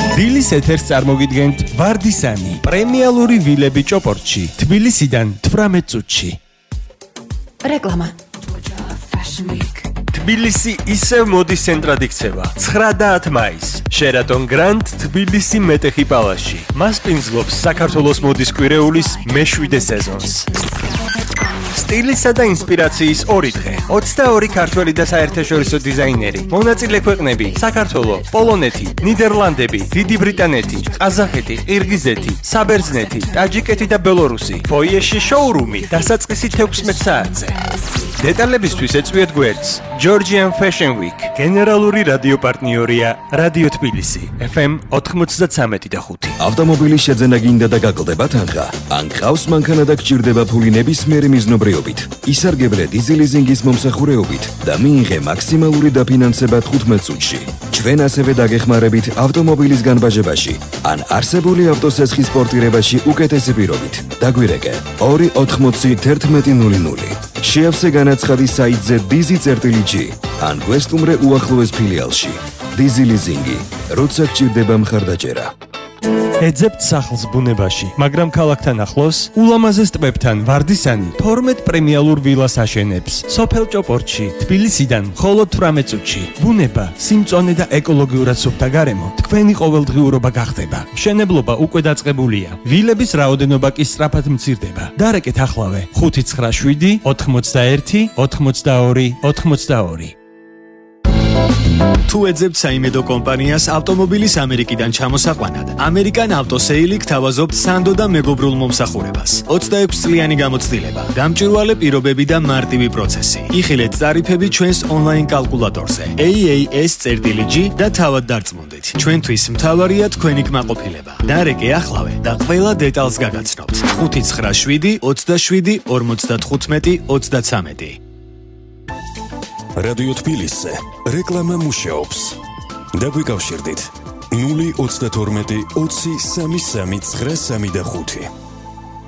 დილის ეთერს წარმოგიდგენთ ვარდისანი, პრემიალური ვილები ჭოპორტში, თბილისიდან 18 წუთში. რეკლამა. თბილისი ისევ მოდის ცენტრად იქცევა 9 მაისს შერატონ გრანდ თბილისი მეტეხი პალასში. მას პინძლობს საქართველოს მოდის კვირეულის მე-7 სეზონს. სტილისა და ინსპირაციის 2 დღე. 22 ქართველი და საერთაშორისო დიზაინერი. მონაწილე ქვეყნები: საქართველო, პოლონეთი, ნიდერლანდები, დიდი ბრიტანეთი, ყაზახეთი, ყირგიზეთი, საბერძნეთი, ტაჯიკეთი და ბელორუსი. ფოიეში შოურუმი დასაწყისი 16 საათზე. დეტალებისთვის ეწვიეთ გვერდს Georgian Fashion Week. გენერალური რადიო პარტნიორია რადიო თბილისი FM 93.5. ავტომობილის შეძენა გინდა და გაკლდება თანხა. ან ყავს მანქანა და გჭირდება ფული ნებისმიერი მიზნობრიობით. ისარგებლე დიზელიზინგის მომსახურეობით და მიიღე მაქსიმალური დაფინანსება 15 წუთში. ჩვენ ასევე დაგეხმარებით ავტომობილის განბაჟებაში ან არსებული ავტოსესხის პორტირებაში უკეთესი პირობით. დაგვირეკე 2801100. შეავსე განაცხადი საიტზე dizi.g ან გვესტუმრე უახლოეს ფილიალში. დიზელიზინგი, როცა გჭირდება მხარდაჭერა. ეძებთ სახლს ბუნებაში, მაგრამ ქალაქთან ახლოს, ულამაზეს ტბებთან ვარდისანი 12 პრემიალურ ვილას აშენებს. სოფელ ჭოპორტში, თბილისიდან მხოლოდ 18 წუთში. ბუნება, სიმწონე და ეკოლოგიურად სუფთა გარემო თქვენი ყოველდღიურობა გახდება. მშენებლობა უკვე დაწყებულია. ვილების რაოდენობა კი სწრაფად მცირდება. დარეკეთ ახლავე 597 81 82 82. თუ ეძებთ საიმედო კომპანიას ავტომობილის ამერიკიდან ჩამოსაყვანად, ამერიკან ავტოსეილი გთავაზობთ სანდო და მეგობრულ მომსახურებას. 26 წლიანი გამოცდილება, გამჭვირვალე პირობები და მარტივი პროცესი. იხილეთ ტარიფები ჩვენს ონლაინ კალკულატორზე AAS.g და თავად დარწმუნდით. ჩვენთვის მთავარია თქვენი კმაყოფილება. დარეკე ახლავე და ყველა დეტალს გაგაცნობთ. 597 27 55 33. რადიო თბილისზე რეკლამა მუშაობს. დაგვიკავშირდით 032 20 33 935.